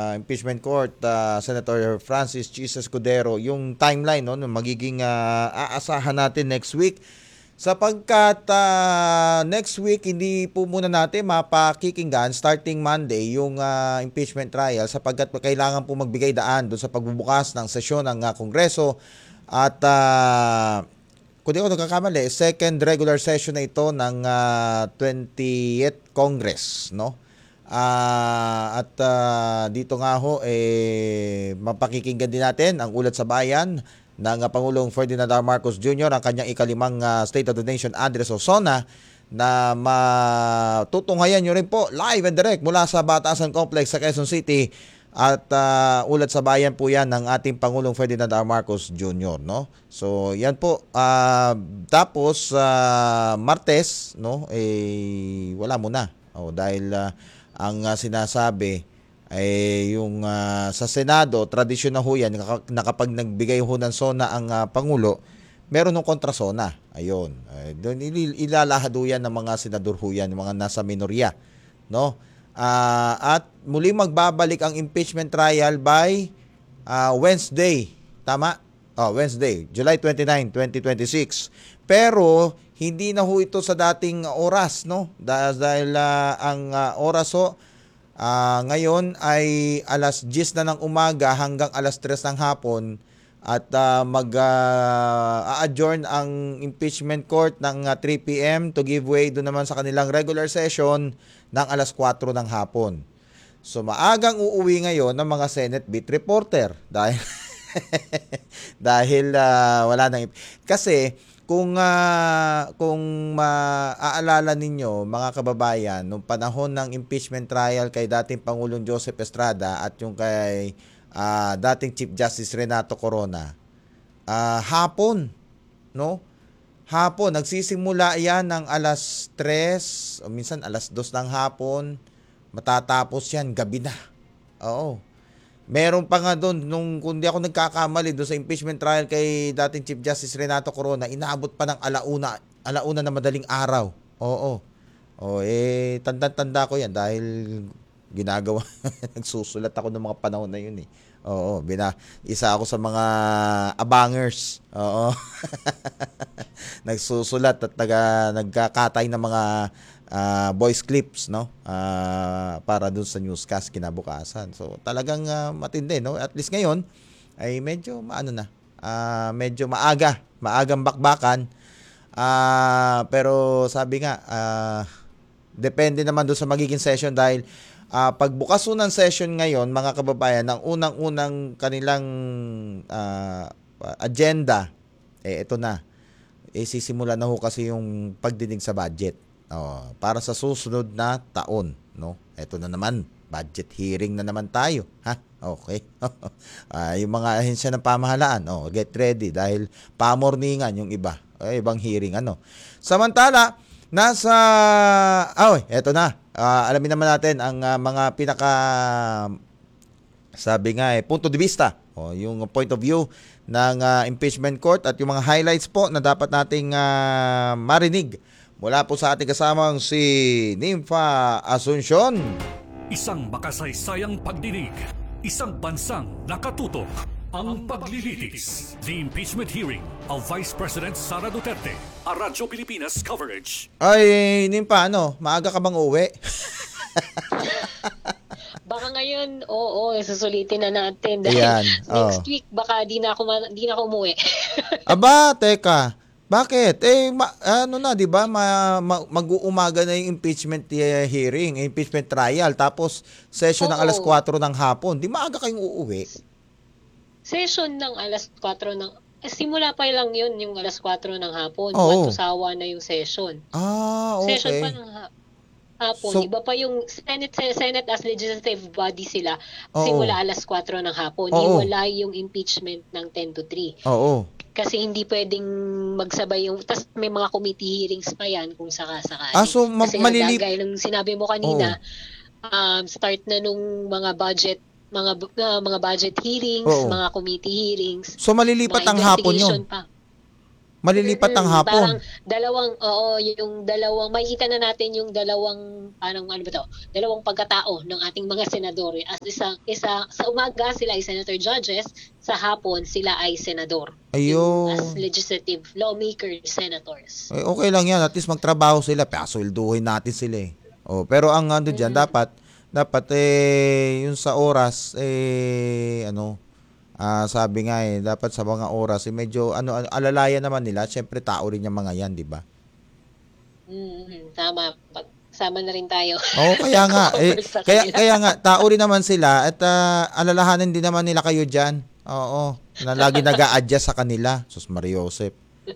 impeachment court, Senator Francis Chis Escudero, yung timeline no, magiging aasahan natin next week. Sapagkat next week, hindi po muna natin mapakikinggan starting Monday yung impeachment trial sapagkat kailangan po magbigay daan doon sa pagbubukas ng sesyon ng Kongreso at kung di ko nagkakamali, second regular session na ito ng 20th Congress, no? At dito nga ho, mapakikinggan din natin ang ulat sa bayan ng Pangulong Ferdinand R. Marcos Jr. ang kanyang ikalimang State of the Nation Address o SONA na matutunghayan nyo rin po live and direct mula sa Batasan Complex sa Quezon City at ulat sa bayan po yan ng ating Pangulong Ferdinand R. Marcos Jr. No? So yan po. Tapos Martes, no, wala muna. Dahil ang sinasabi ay yung sa Senado, tradisyon na ho yan na kapag nagbigay ho ng SONA ang Pangulo, meron ng kontrasona. Ayun. Doon ilalahad ho yan ng mga senador ho yan, mga nasa minorya. No? At muli magbabalik ang impeachment trial by Wednesday. Tama? Wednesday, July 29, 2026. Pero hindi na ho ito sa dating oras, no? Dahil ang oras ho ngayon ay alas 10 na ng umaga hanggang alas 3 ng hapon at mag-adjourn ang impeachment court ng 3 p.m. to give way doon naman sa kanilang regular session ng alas 4 ng hapon. So maagang uuwi ngayon ng mga Senate beat reporter dahil wala nang kasi kung maaalala ninyo mga kababayan, nung panahon ng impeachment trial kay dating Pangulong Joseph Estrada at yung kay dating Chief Justice Renato Corona, hapon, no? Hapon, nagsisimula yan ng alas 3 o minsan alas 2 ng hapon, matatapos yan gabi na. Oo. Meron pa nga doon, kung di ako nagkakamali doon sa impeachment trial kay dating Chief Justice Renato Corona, inaabot pa ng alauna na madaling araw. Oo. Tanda-tanda ko yan dahil ginagawa, nagsusulat ako ng mga panahon na yun eh. Oo, isa ako sa mga abangers. Oo. Nagsusulat at nagkakatay ng mga voice clips, no? Para dun sa newscast kinabukasan. So talagang matindi, no? At least ngayon ay medyo medyo maagang bakbakan. Pero sabi nga depende naman doon sa magiging session dahil pagbukas ng session ngayon, mga kababayan, ang unang-unang kanilang agenda ito na. Sisimula na ho kasi yung pagdinig sa budget. Para sa susunod na taon, no? Ito na naman, budget hearing na naman tayo, ha? Okay. Yung mga ahensya ng pamahalaan, get ready dahil pamorningan yung iba. Ibang hearing Samantala, eto na. Alamin naman natin ang mga sabi nga punto de vista, yung point of view ng impeachment court at yung mga highlights po na dapat nating marinig mula po sa ating kasamang si Nympha Asuncion. Isang makasaysayang pagdinig, isang bansang nakatutok. Ang paglilitis, the impeachment hearing of Vice President Sara Duterte. A Radyo Pilipinas coverage. Ay, Nympha, maaga ka bang uwi? Baka ngayon, susulitin na natin dahil next week baka di na ako umuwi. Aba, teka. Bakit? 'di ba? Mag-uumaga na yung impeachment hearing, impeachment trial, tapos session ng alas 4 ng hapon. Di maaga kayong uuwi? Session ng alas 4 simula pa lang yun, yung alas 4 ng hapon. Sawa na yung session. Okay. Session pa ng hapon. So, iba pa yung Senate as legislative body sila. Simula alas 4 ng hapon. Hiwalay yung impeachment ng 10 to 3. Oo. Kasi hindi pwedeng magsabay yung, tas may mga committee hearings pa yan kung sakasakali. So kasi gaya ng sinabi mo kanina, start na nung mga budget hearings, mga committee hearings. So malilipat ang hapon yun? Malilipat ang hapon. Parang yung dalawang, makikita na natin yung dalawang, parang ano ba to, dalawang pagkatao ng ating mga senador. As sa umaga sila ay senator judges, sa hapon sila ay senador. Yung as Ayun. legislative lawmakers, senators. Okay lang yan. At least magtrabaho sila. Pasulduhin natin sila eh. Pero ang ano dyan, dapat yung sa oras, sabi nga dapat sa mga oras, medyo alalayan naman nila. Siyempre, tao rin yung mga yan, di ba? Tama. Sama na rin tayo. Oo, kaya nga. Cover sa Kaya, kanila. kaya nga, tao rin naman sila at alalahanin din naman nila kayo dyan. Oo. Na lagi nag-a-adjust sa kanila. Sus Mariosep.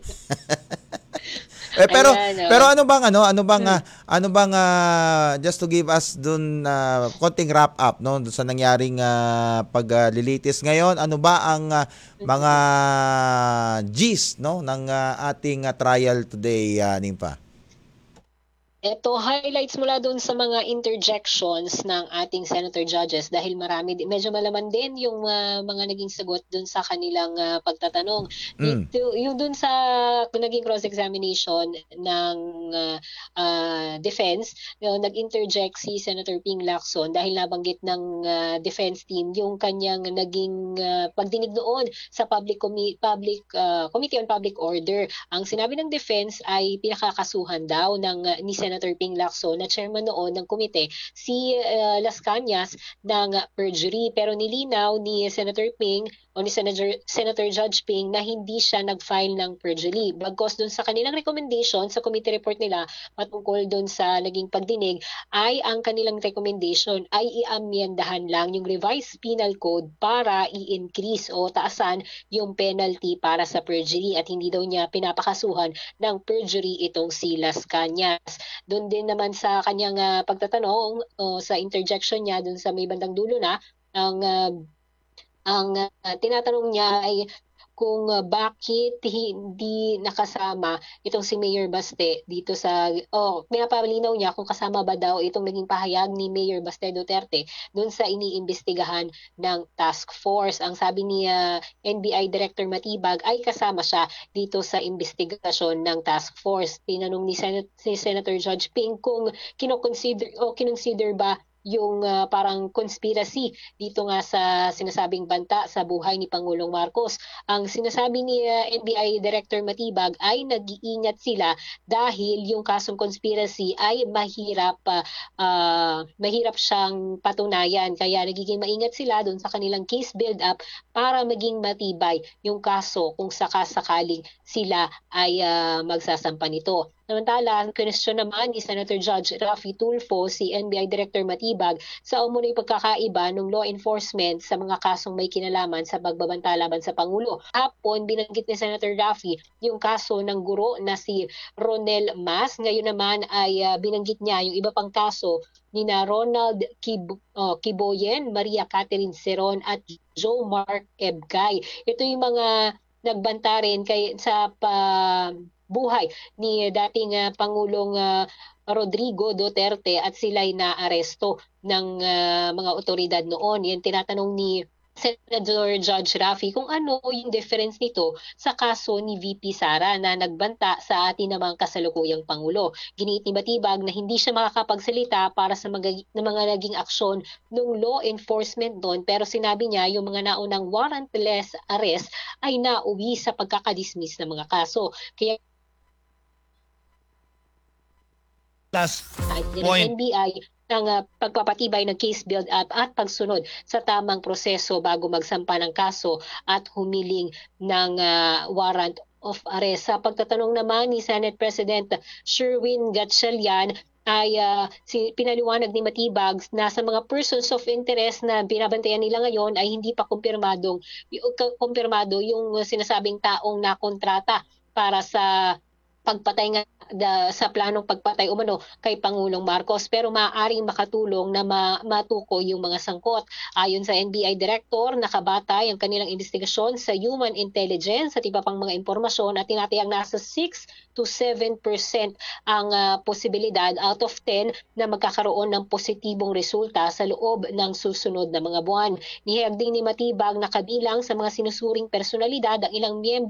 Pero Ayan, pero ano bang just to give us dun konting wrap up no dun sa nangyaring paglilitis ngayon, ano ba ang mga gist no ng ating trial today, Nimpa? Ito, highlights mula doon sa mga interjections ng ating senator judges dahil medyo malaman din yung mga naging sagot doon sa kanilang pagtatanong. Dito, yung doon sa naging cross-examination ng defense, nag-interject si Senator Ping Lacson dahil nabanggit ng defense team yung kanyang naging pagdinig noon sa Committee on Public Order. Ang sinabi ng defense ay pinakakasuhan daw ni Senator Ping Lacson na chairman noon ng komite, si Las Cañas, ng perjury. Pero nilinaw ni Senator Ping o ni Senator Judge Ping na hindi siya nag-file ng perjury. Bagkos dun sa kanilang recommendation sa committee report nila patungkol dun sa naging pagdinig, ay ang kanilang recommendation ay i-amyendahan lang yung revised penal code para i-increase o taasan yung penalty para sa perjury at hindi daw niya pinapakasuhan ng perjury itong si Las Cañas. Doon din naman sa kanyang pagtatanong sa interjection niya doon sa may bandang dulo na ang tinatanong niya ay kung bakit hindi nakasama itong si Mayor Baste dito pinapalinaw niya kung kasama ba daw itong naging pahayag ni Mayor Baste Duterte doon sa iniimbestigahan ng task force. Ang sabi ni NBI Director Matibag ay kasama siya dito sa investigasyon ng task force. Tinanong ni Senator Judge Ping kung kinonsider ba yung parang conspiracy dito nga sa sinasabing banta sa buhay ni Pangulong Marcos. Ang sinasabi ni NBI Director Matibag ay nag-iingat sila dahil yung kasong conspiracy ay mahirap siyang patunayan. Kaya nagiging maingat sila doon sa kanilang case build-up para maging matibay yung kaso kung sakasakaling sila ay magsasampa nito. Samantala, question naman ni Senator Judge Raffy Tulfo, si NBI Director Matibag, sa umunoy pagkakaiba ng law enforcement sa mga kasong may kinalaman sa pagbabanta laban sa Pangulo. Hapon, binanggit ni Senator Raffy yung kaso ng guro na si Ronel Mas. Ngayon naman ay binanggit niya yung iba pang kaso ni na Ronald Kiboyen, Maria Catherine Seron at Joe Mark Ebgay. Ito yung mga nagbanta rin sa buhay ni dating Pangulong Rodrigo Duterte at sila'y naaresto ng mga otoridad noon. Yan tinatanong ni Senator Judge Raffy kung ano yung difference nito sa kaso ni VP Sara na nagbanta sa atin namang kasalukuyang Pangulo. Giniit ni Matibag na hindi siya makakapagsalita para sa mga naging aksyon ng law enforcement doon, pero sinabi niya yung mga naunang warrantless arrest ay nauwi sa pagkakadismiss ng mga kaso. Kaya last ng point. NBI ng pagpapatibay ng case build-up at pagsunod sa tamang proseso bago magsampa ng kaso at humiling ng warrant of arrest. Sa pagtatanong naman ni Senate President Sherwin Gatchalian ay pinaliwanag ni Matibag na sa mga persons of interest na binabantayan nila ngayon ay hindi pa kumpirmado yung sinasabing taong nakontrata para sa pagpatay nga sa planong pagpatay umano kay Pangulong Marcos, pero maaaring makatulong na matukoy yung mga sangkot. Ayon sa NBI Director, nakabatay ang kanilang investigasyon sa human intelligence at iba pang mga impormasyon at tinatayang nasa 6 to 7% ang posibilidad out of 10 na magkakaroon ng positibong resulta sa loob ng susunod na mga buwan. Nihayag din ni Matibag na kabilang sa mga sinusuring personalidad ang ilang miyembro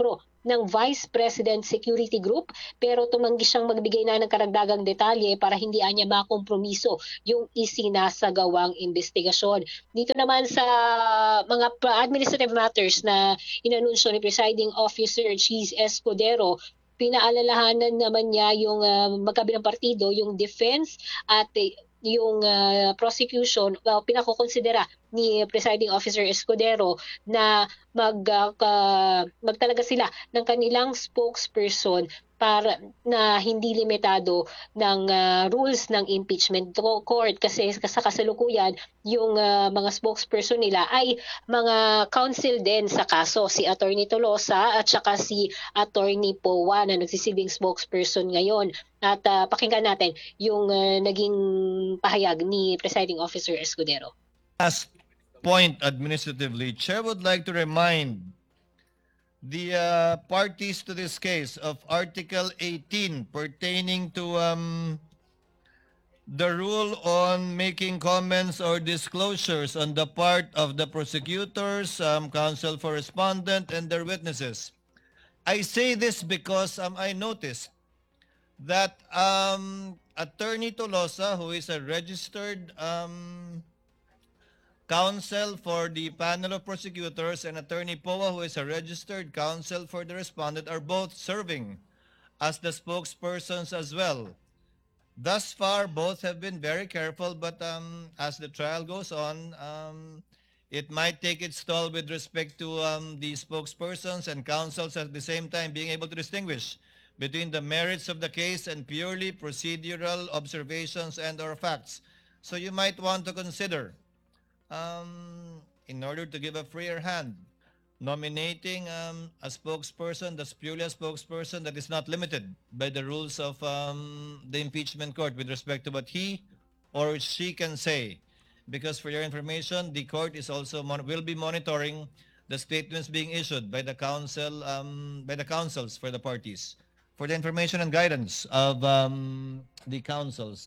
ng Vice President Security Group, pero tumanggi siyang magbigay na ng karagdagang detalye para hindi anya makompromiso yung isinasagawang investigasyon. Dito naman sa mga administrative matters na inanunsyo ni Presiding Officer Cheese Escudero, pinaalalahanan naman niya yung magkabilang partido, yung defense at yung prosecution, pinakukonsidera ni Presiding Officer Escudero na magtalaga sila ng kanilang spokesperson para na hindi limitado ng rules ng impeachment court, kasi sa kasalukuyan yung mga spokesperson nila ay mga counsel din sa kaso, si Attorney Tolosa at saka si Attorney Powa na nagsisilbing spokesperson ngayon. At pakinggan natin yung naging pahayag ni Presiding Officer Escudero. Last point administratively, Chair would like to remind the parties to this case of Article 18 pertaining to the rule on making comments or disclosures on the part of the prosecutors, counsel for respondent, and their witnesses. I say this because I noticed that Attorney Tolosa, who is a registered counsel for the panel of prosecutors, and Attorney Powa, who is a registered counsel for the respondent, are both serving as the spokespersons as well. Thus far, both have been very careful, but as the trial goes on, it might take its toll with respect to the spokespersons and counsels at the same time being able to distinguish between the merits of the case and purely procedural observations and or facts. So you might want to consider, in order to give a freer hand, nominating a spokesperson that's purely a spokesperson that is not limited by the rules of the impeachment court with respect to what he or she can say. Because for your information, the court is also will be monitoring the statements being issued by the counsel, by the counsels for the parties, for the information and guidance of the counsels.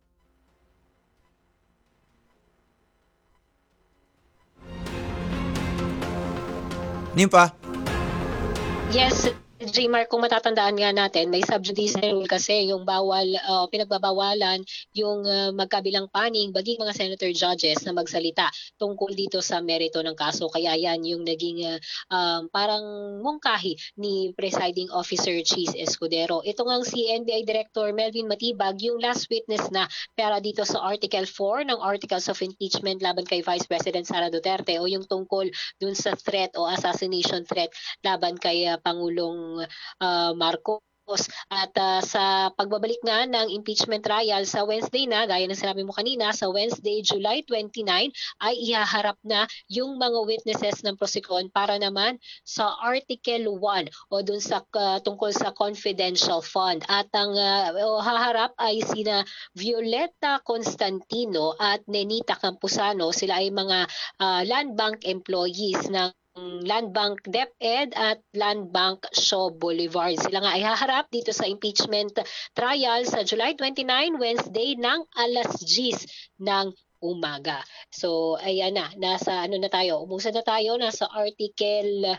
Nimpa? Yes, J-Mark, kung matatandaan nga natin, may sub judice rule kasi yung pinagbabawalan yung magkabilang panig, baging mga senator judges na magsalita tungkol dito sa merito ng kaso. Kaya yan yung naging parang mungkahi ni Presiding Officer Cheese Escudero. Ito ngang si NBI Director Melvin Matibag, yung last witness na para dito sa Article 4 ng Articles of Impeachment laban kay Vice President Sara Duterte, o yung tungkol dun sa threat o assassination threat laban kay Pangulong Marcos. At sa pagbabalik nga ng impeachment trial sa Wednesday na, gaya ng sinabi mo kanina, sa Wednesday, July 29, ay ihaharap na yung mga witnesses ng prosecution para naman sa Article 1 o dun sa tungkol sa confidential fund. At ang haharap ay sina Violeta Constantino at Nenita Campuzano. Sila ay mga land bank employees ng Land Bank DepEd at Land Bank Shaw Boulevard. Sila nga ay haharap dito sa impeachment trial sa July 29, Wednesday ng alas 10 ng umaga. So ayan na, nasa ano na tayo, umusad na tayo, nasa Article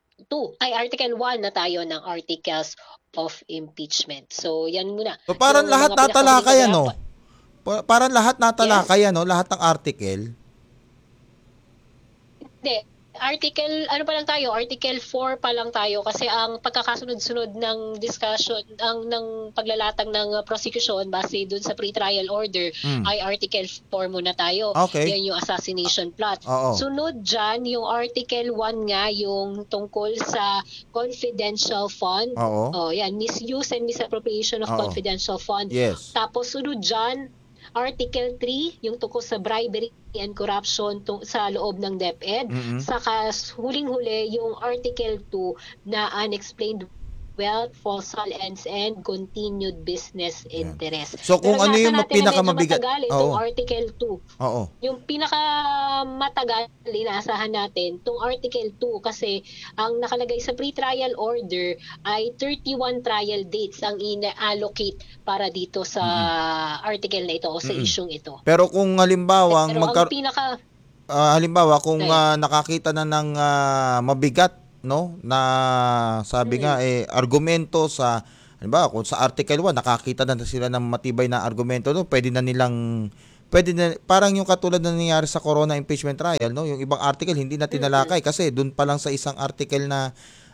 1 na tayo ng Articles of Impeachment. So yan muna. So parang yung lahat mga natalakay ano? pinakahuling Parang lahat natalakay ano, lahat ng article. Hindi. Article 4 pa lang tayo kasi ang pagkakasunod-sunod ng discussion ng paglalatag ng prosecution base dun sa pre-trial order ay Article 4 muna tayo. Okay. Yan yung assassination plot. Oo. Sunod dyan, yung Article 1 nga, yung tungkol sa confidential fund. Oo. Oh, yan, misuse and misappropriation of Oo. confidential fund. Yes. Tapos sunod dyan, Article 3, yung tungkol sa bribery and corruption sa loob ng DepEd. Saka huling-huli yung Article 2 na unexplained wealth, false ends, and continued business interest. So kung Pero ano nasa yung natin na pinakamabigat? medyo matagal itong Article 2. Oo. Yung pinakamatagal inaasahan natin, itong Article 2, kasi ang nakalagay sa pre-trial order ay 31 trial dates ang ina-allocate para dito sa article na ito o sa isyung ito. Pero kung halimbawa Pero ang pinaka halimbawa kung nakakita na ng mabigat no, na sabi nga argumento sa, ano ba, kung sa Article 1 nakakita na sila ng matibay na argumento, no, pwede na, parang yung katulad na nangyari sa Corona impeachment trial, no, yung ibang article hindi na tinalakay kasi doon pa lang sa isang article na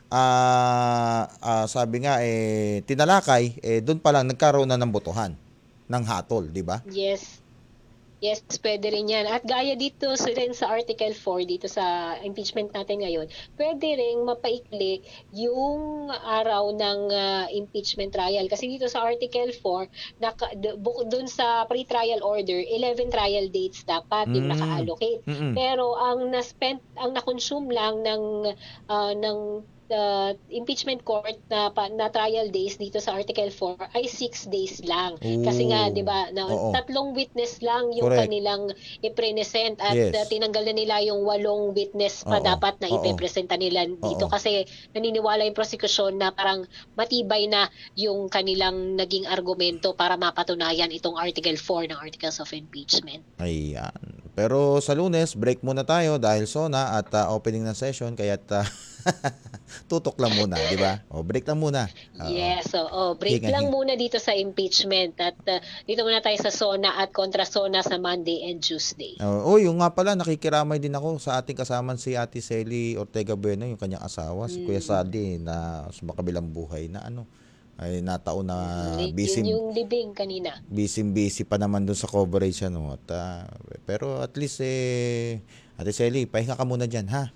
sabi nga tinalakay, doon pa lang nagkaroon na ng botohan ng hatol, di ba? Yes, pwede rin yan. At gaya dito rin sa Article 4, dito sa impeachment natin ngayon, pwede rin mapaikli yung araw ng impeachment trial. Kasi dito sa Article 4, dun sa pre-trial order, 11 trial dates dapat yung naka-allocate. Pero ang na-consume lang ng impeachment court na trial days dito sa Article 4 ay 6 days lang. Kasi nga, 'di ba, tatlong witness lang yung kanilang i-present at tinanggal na nila yung 8 witness pa dapat na ipepresenta nila dito kasi naniniwala yung prosecution na parang matibay na yung kanilang naging argumento para mapatunayan itong Article 4 ng Articles of Impeachment. Ayan. Pero sa Lunes, break muna tayo dahil SONA at opening na session kaya tutok lang muna, di ba? Break lang muna. Yes, break lang muna dito sa impeachment at dito muna tayo sa SONA at kontra SONA sa Monday and Tuesday. Yung nga pala, nakikiramay din ako sa ating kasaman si Ate Celi Ortega Bueno, yung kanyang asawa, si Kuya Sadi na sa makabilang buhay na ay nataon na busy. Yung libing kanina. Busy pa naman doon sa coverage At, pero at least Ate Celi, pahinga ka muna diyan, ha?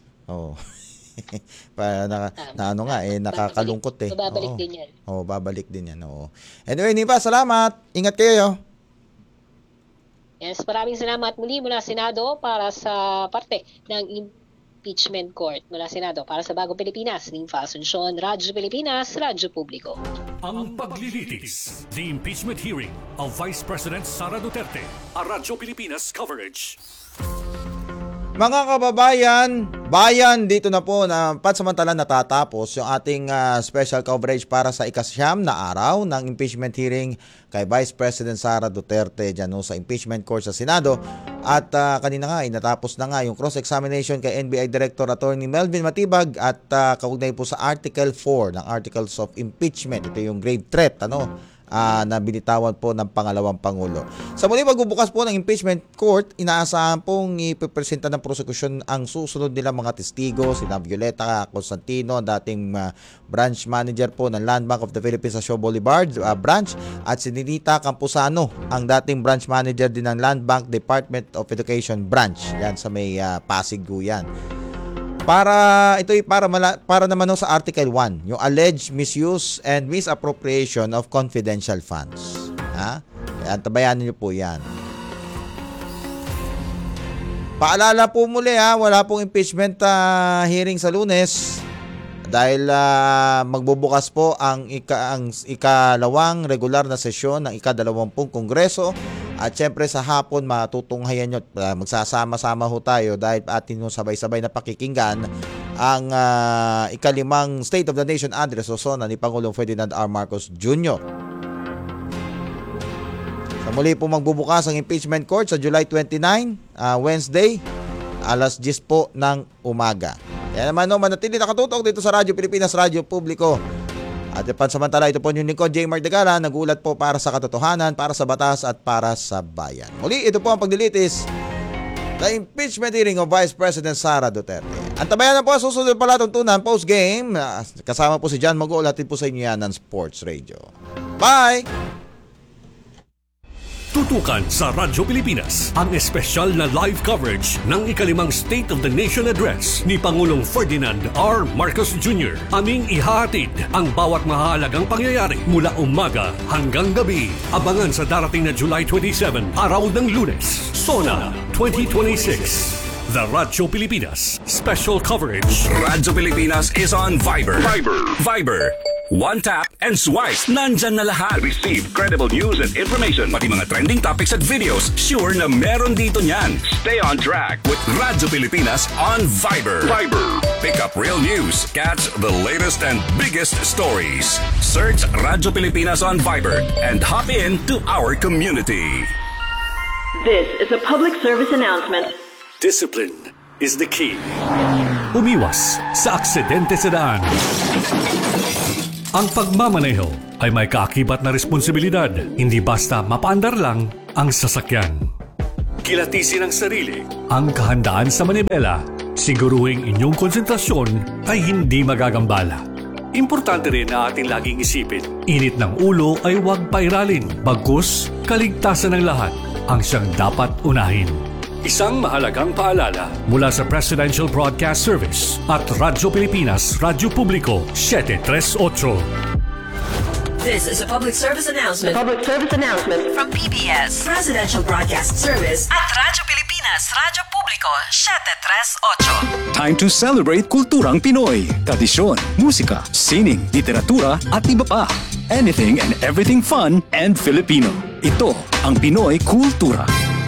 Para nakakalungkot Babalik din yan. Babalik din yan. Anyway, Nipa, salamat. Ingat kayo. Yes, maraming salamat muli mula Senado para sa parte ng impeachment court. Mula Senado para sa Bagong Pilipinas, Ninfa Asuncion, Radyo Pilipinas, Radyo Publiko. Ang paglilitis, the impeachment hearing of Vice President Sara Duterte, a Radyo Pilipinas coverage. Mga kababayan, dito na po na pansamantala natatapos yung ating special coverage para sa ika-9 na araw ng impeachment hearing kay Vice President Sara Duterte dyan sa impeachment court sa Senado. At kanina nga, natapos na nga yung cross-examination kay NBI Director Attorney Melvin Matibag at kaugnay po sa Article 4 ng Articles of Impeachment. Ito yung grave threat, na binitawan po ng pangalawang Pangulo. Sa muli magbubukas po ng impeachment court, inaasahan pong ipipresenta ng prosekusyon ang susunod nilang mga testigo, sina Violeta Constantino, dating branch manager po ng Land Bank of the Philippines sa Shaw Boulevard branch, at si Ninita Campuzano, ang dating branch manager din ng Land Bank Department of Education branch. Yan sa may Pasig yan. Para naman sa Article 1, yung alleged misuse and misappropriation of confidential funds. Kaya tabayanan niyo po yan. Paalala po muli wala pong impeachment hearing sa Lunes dahil magbubukas po ang ikalawang regular na sesyon ng ika-20 Kongreso. At syempre sa hapon matutunghayan nyo at magsasama-sama ho tayo dahil atin yung sabay-sabay na pakikinggan ang ika-5 State of the Nation Address o SONA ni Pangulong Ferdinand R. Marcos Jr. Sa muli po magbubukas ang impeachment court sa July 29, Wednesday, alas 10 po ng umaga. Kaya naman manatili nakatutok dito sa Radyo Pilipinas, Radyo Publiko. At pansamantala, ito po yung lingkod, J. Mark Degala, nagulat po para sa katotohanan, para sa batas at para sa bayan. Muli, ito po ang paglilitis na impeachment hearing of Vice President Sara Duterte. Ang tabayan na po, susunod pala tuntunan post-game. Kasama po si John Magol, atin po sa inyo yan ng Sports Radio. Bye! Tutukan sa Radyo Pilipinas ang espesyal na live coverage ng ika-5 State of the Nation Address ni Pangulong Ferdinand R. Marcos Jr. Aming ihahatid ang bawat mahalagang pangyayari mula umaga hanggang gabi. Abangan sa darating na July 27, araw ng Lunes, SONA 2026. The Radyo Pilipinas Special Coverage. Radyo Pilipinas is on Viber. Viber. One tap and swipe. Nandyan na lahat. Receive credible news and information. Pati mga trending topics at videos. Sure na meron dito niyan. Stay on track with Radyo Pilipinas on Viber. Pick up real news. Catch the latest and biggest stories. Search Radyo Pilipinas on Viber and hop in to our community. This is a public service announcement. Discipline is the key. Umiwas sa aksidente sa daan. Ang pagmamaneho ay may kaakibat na responsibilidad, hindi basta mapaandar lang ang sasakyan. Kilatisin ang sarili, ang kahandaan sa manibela, siguruhing inyong konsentrasyon ay hindi magagambala. Importante rin na ating laging isipin, init ng ulo ay huwag pairalin, bagkus kaligtasan ng lahat ang siyang dapat unahin. Isang mahalagang paalala mula sa Presidential Broadcast Service at Radyo Pilipinas, Radyo Publiko 738. This is a public service announcement. From PBS, Presidential Broadcast Service at Radyo Pilipinas, Radyo Publiko 738. Time to celebrate kulturang Pinoy. Tradisyon, musika, sining, literatura at iba pa. Anything and everything fun and Filipino. Ito ang Pinoy Kultura.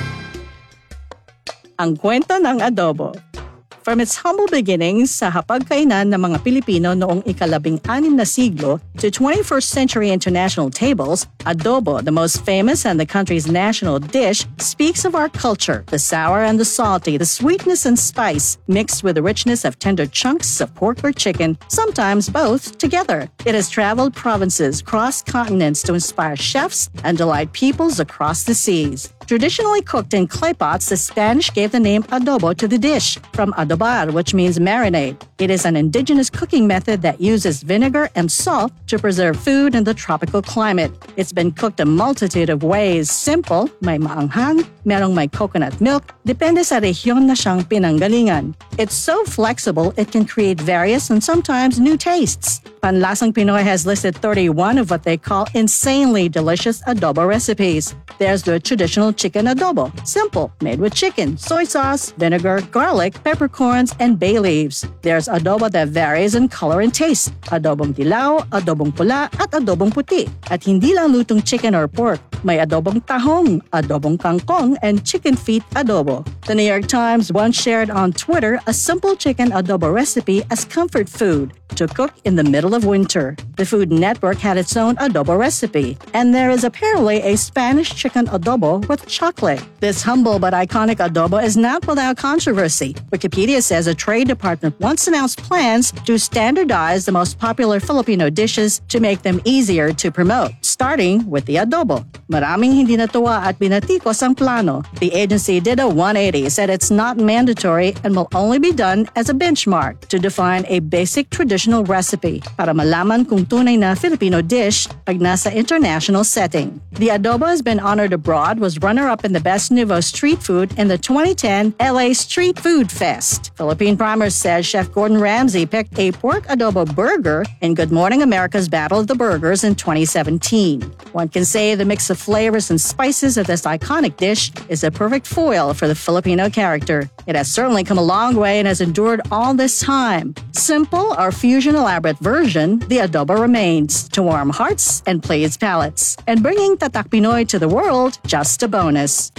Ang kwento ng adobo. From its humble beginnings sa hapagkainan ng mga Pilipino noong ika-16 na siglo to 21st century international tables, adobo, the most famous and the country's national dish, speaks of our culture, the sour and the salty, the sweetness and spice, mixed with the richness of tender chunks of pork or chicken, sometimes both together. It has traveled provinces, crossed continents to inspire chefs and delight peoples across the seas. Traditionally cooked in clay pots, the Spanish gave the name adobo to the dish, from adobar, which means marinade. It is an indigenous cooking method that uses vinegar and salt to preserve food in the tropical climate. It's been cooked a multitude of ways. Simple, may maanghang, merong may coconut milk, depende sa rehiyon na siyang pinanggalingan. It's so flexible, it can create various and sometimes new tastes. Panlasang Pinoy has listed 31 of what they call insanely delicious adobo recipes. There's the traditional chicken adobo, simple, made with chicken, soy sauce, vinegar, garlic, peppercorns, and bay leaves. There's adobo that varies in color and taste. Adobong dilaw, adobong pula, at adobong puti. At hindi lang lutong chicken or pork. May adobong tahong, adobong kangkong, and chicken feet adobo. The New York Times once shared on Twitter a simple chicken adobo recipe as comfort food to cook in the middle of winter. The Food Network had its own adobo recipe, and there is apparently a Spanish chicken adobo with chocolate. This humble but iconic adobo is not without controversy. Wikipedia says a trade department once announced plans to standardize the most popular Filipino dishes to make them easier to promote, starting with the adobo. Maraming hindi natuwa at binatikos ang plano. The agency did a 180, said it's not mandatory and will only be done as a benchmark to define a basic traditional recipe para malaman kung tunay na Filipino dish pag nasa international setting. The adobo has been honored abroad, was runner-up in the Best Nouveau Street Food in the 2010 LA Street Food Fest. Philippine Primer says Chef Gordon Ramsay picked a pork adobo burger in Good Morning America's Battle of the Burgers in 2017. One can say the mix of flavors and spices of this iconic dish is a perfect foil for the Filipino character. It has certainly come a long way and has endured all this time. Simple or fusion elaborate version, the adobo remains to warm hearts and please palates. And bringing Tatak Pinoy to the world, just a bonus.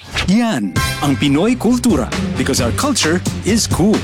Yan ang Pinoy Kultura because our culture is cool.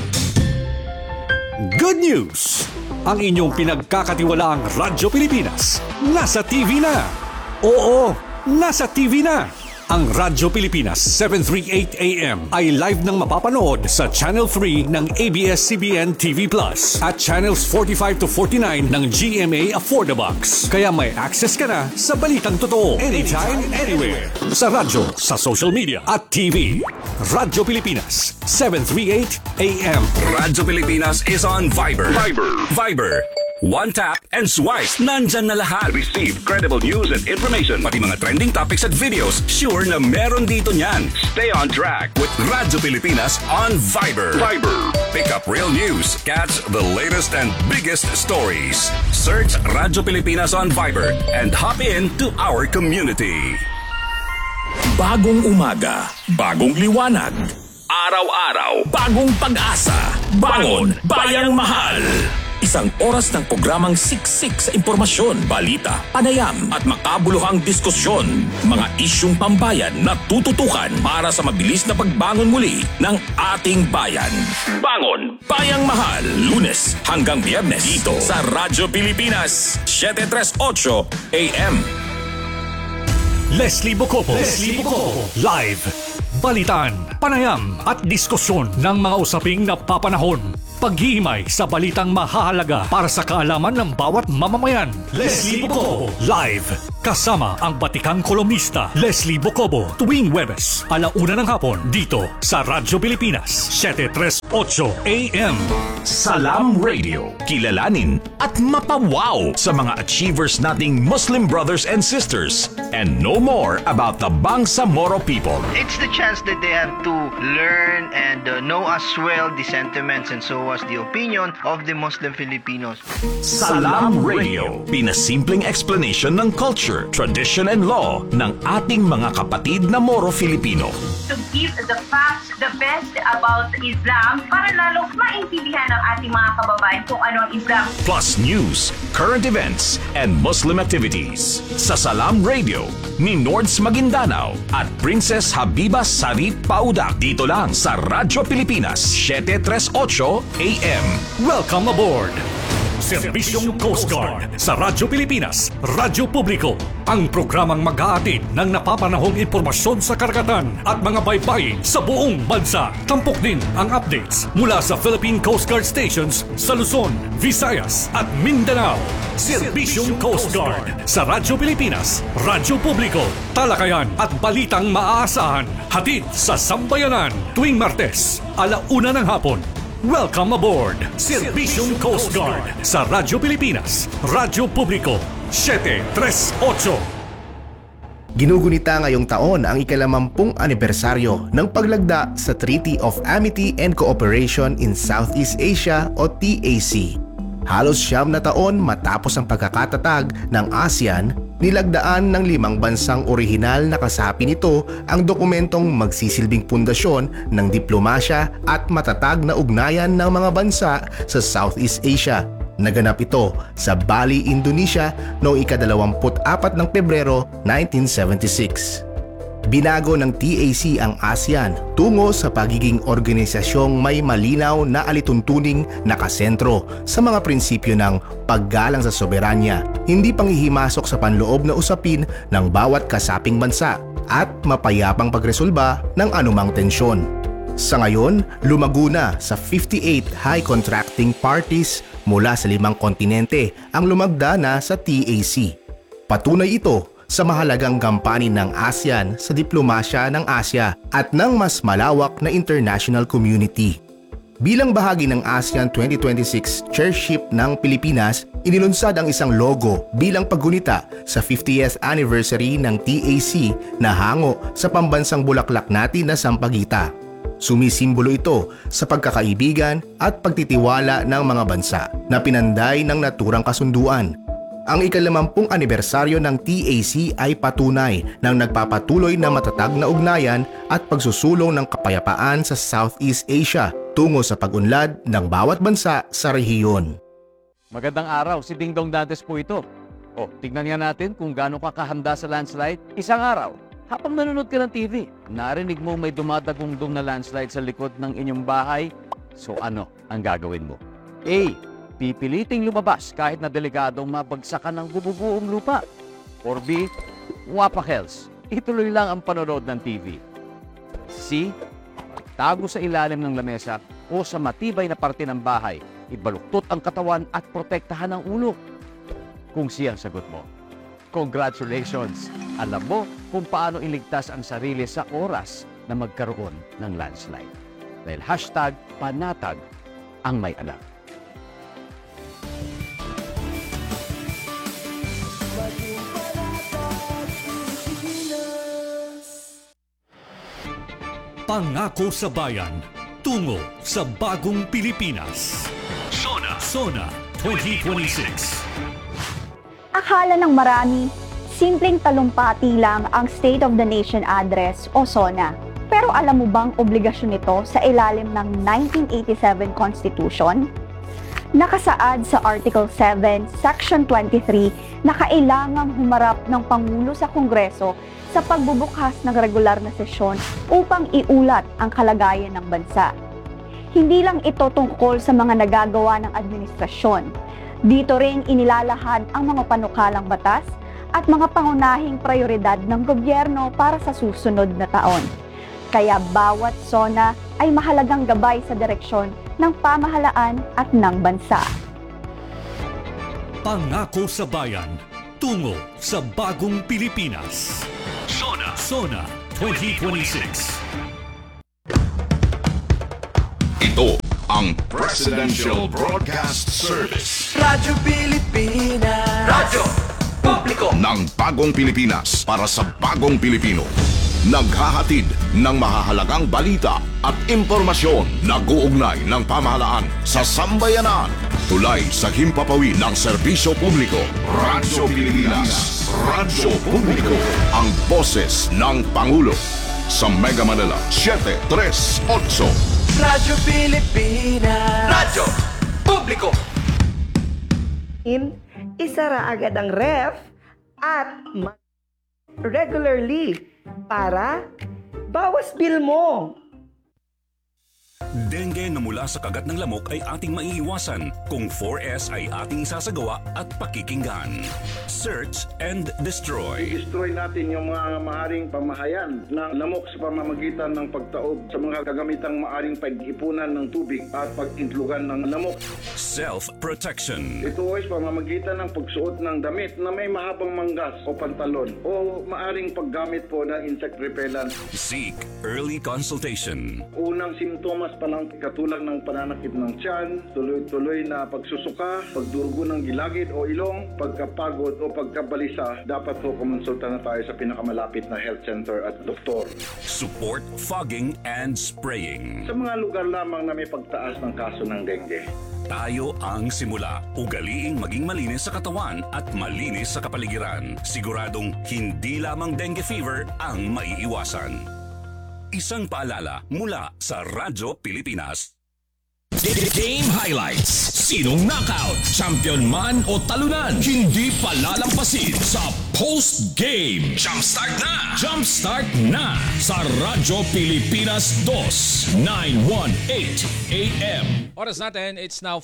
Good news! Ang inyong pinagkakatiwalaang Radyo Pilipinas nasa TV na. Oo, nasa TV na. Ang Radyo Pilipinas 738 AM ay live nang mapapanood sa Channel 3 ng ABS-CBN TV Plus at Channels 45 to 49 ng GMA Affordabox. Kaya may access ka na sa balitang totoo anytime, anywhere. Sa radyo, sa social media at TV. Radyo Pilipinas 738 AM. Radyo Pilipinas is on Viber. Viber. One tap and swipe. Nandyan na lahat. Receive credible news and information. Pati mga trending topics at videos. Sure na meron dito niyan. Stay on track with Radyo Pilipinas on Viber. Pick up real news. Catch the latest and biggest stories. Search Radyo Pilipinas on Viber and hop in to our community. Bagong umaga, bagong liwanag. Araw-araw, bagong pag-asa. Bangon, Bayang Mahal. Isang oras ng programang siksik sa impormasyon, balita, panayam at makabuluhang diskusyon. Mga isyung pambayan na tututukan para sa mabilis na pagbangon muli ng ating bayan. Bangon, Bayang Mahal, Lunes hanggang Biyernes dito sa Radyo Pilipinas, 738 AM. Leslie Bocopo. Live. Balitan, panayam at diskusyon ng mga usaping napapanahon. paghihimay sa balitang mahahalaga para sa kaalaman ng bawat mamamayan. Leslie Bocobo, live. Kasama ang batikang kolumnista Leslie Bocobo tuwing Huwebes, 1:00 ng hapon dito sa Radyo Pilipinas, 738 AM. Salam Radio. Kilalanin at mapawaw sa mga achievers nating Muslim brothers and sisters. And know more about the Bangsamoro people. It's the chance that they have to learn and know as well the sentiments and so as the opinion of the Muslim Filipinos. Salam Radio. Pinasimpleng explanation ng culture, tradition and law ng ating mga kapatid na Moro Filipino. To give the facts, the best about Islam para lalo maintindihan ng ating mga kababayan kung ano ang Islam. Plus news, current events, and Muslim activities. Sa Salam Radio ni Nords Maguindanao at Princess Habiba Sarip Paudak. Dito lang sa Radyo Pilipinas, 738 AM. Welcome aboard! Serbisyong Coast Guard sa Radyo Pilipinas, Radyo Publiko. Ang programang mag-aatid ng napapanahong impormasyon sa karagatan at mga baybayin sa buong bansa. Tampok din ang updates mula sa Philippine Coast Guard stations sa Luzon, Visayas at Mindanao. Serbisyong Coast Guard sa Radyo Pilipinas, Radyo Publiko. Talakayan at balitang maaasahan. Hatid sa Sambayanan tuwing Martes, 1:00 ng hapon. Welcome aboard! Serbisyong Coast Guard sa Radyo Pilipinas, Radyo Publiko, 738. Ginugunita ngayong taon ang ika-50 anibersaryo ng paglagda sa Treaty of Amity and Cooperation in Southeast Asia o TAC. Halos 9 na taon matapos ang pagkakatatag ng ASEAN, nilagdaan ng 5 bansang orihinal na kasapi nito ang dokumentong magsisilbing pundasyon ng diplomasya at matatag na ugnayan ng mga bansa sa Southeast Asia. Naganap ito sa Bali, Indonesia noong ika-24 ng Pebrero 1976. Binago ng TAC ang ASEAN tungo sa pagiging organisasyong may malinaw na alituntuning nakasentro sa mga prinsipyo ng paggalang sa soberanya, hindi panghihimasok sa panloob na usapin ng bawat kasaping bansa at mapayapang pagresolba ng anumang tensyon. Sa ngayon, lumago na sa 58 high contracting parties mula sa 5 kontinente ang lumagda na sa TAC. Patunay ito sa mahalagang gampanin ng ASEAN sa diplomasya ng Asya at ng mas malawak na international community. Bilang bahagi ng ASEAN 2026 Chairship ng Pilipinas, inilunsad ang isang logo bilang paggunita sa 50th anniversary ng TAC na hango sa pambansang bulaklak natin na Sampaguita. Sumisimbolo ito sa pagkakaibigan at pagtitiwala ng mga bansa na pinanday ng naturang kasunduan. Ang ika-50 anibersaryo ng TAC ay patunay ng nagpapatuloy na matatag na ugnayan at pagsusulong ng kapayapaan sa Southeast Asia tungo sa pag-unlad ng bawat bansa sa rehiyon. Magandang araw, si Ding Dong Dantes po ito. Tignan nga natin kung gaano ka kahanda sa landslide. Isang araw, habang nanonood ka ng TV, narinig mo may dumadagungdong na landslide sa likod ng inyong bahay. So ano ang gagawin mo? A. Pipiliting lumabas kahit na delikadong mabagsakan ng bububuong lupa. Or B. Wapakels, ituloy lang ang panonood ng TV. C. Tago sa ilalim ng lamesa o sa matibay na parte ng bahay, ibaluktot ang katawan at protektahan ang ulo. Kung C ang sagot mo, congratulations! Alam mo kung paano iligtas ang sarili sa oras na magkaroon ng landslide. Dahil #panatag ang may alam. Pangako sa bayan, tungo sa bagong Pilipinas. Sona 2026. Akala ng marami, simpleng talumpati lang ang State of the Nation Address o SONA. Pero alam mo bang obligasyon nito sa ilalim ng 1987 Constitution? Nakasaad sa Article 7, Section 23 na kailangang humarap ng Pangulo sa Kongreso sa pagbubukas ng regular na sesyon upang iulat ang kalagayan ng bansa. Hindi lang ito tungkol sa mga nagagawa ng administrasyon. Dito rin inilalahad ang mga panukalang batas at mga pangunahing prioridad ng gobyerno para sa susunod na taon. Kaya bawat SONA ay mahalagang gabay sa direksyon ng pamahalaan at ng bansa. Pangako sa bayan, tungo sa bagong Pilipinas. Sona 2026. Ito ang Presidential Broadcast Service. Radyo Pilipinas. Radyo Publiko ng bagong Pilipinas para sa bagong Pilipino. Naghahatid ng mahahalagang balita at impormasyon na guugnay ng pamahalaan sa sambayanan. Tulay sa himpapawid ng serbisyo publiko. Radyo Pilipinas. Radyo Publiko. Ang boses ng Pangulo. Sa Mega Manila, 738. Radyo Pilipinas. Radyo Publiko. Isara agad ang ref at regularly para bawas bill mo. Dengue na mula sa kagat ng lamok ay ating maiiwasan kung 4S ay ating sasagawa at pakikinggan. Search and destroy. I-destroy natin yung mga maaring pamahayan ng lamok sa pamamagitan ng pagtaob sa mga kagamitang maaring pag-ipunan ng tubig at pag-intlugan ng lamok. Self-protection. Ito ay pamamagitan ng pagsuot ng damit na may mahabang manggas o pantalon o maaring paggamit po ng insect repellent. Seek early consultation. Unang simptomas pa lang katulad ng pananakit ng tiyan, tuloy-tuloy na pagsusuka, pagdurugo ng gilagid o ilong, pagkapagod o pagkabalisa, dapat po kumonsulta na tayo sa pinakamalapit na health center at doktor. Support fogging and spraying. Sa mga lugar lamang na may pagtaas ng kaso ng dengue. Tayo ang simula. Ugaliing maging malinis sa katawan at malinis sa kapaligiran. Siguradong hindi lamang dengue fever ang maiiwasan. Isang paalala mula sa Radyo Pilipinas. Game highlights. Sinong knockout, champion man o talunan, hindi palalampasin sa post-game. Jumpstart na! Jumpstart na sa Radyo Pilipinas 2, 918 AM. Oras natin, it's now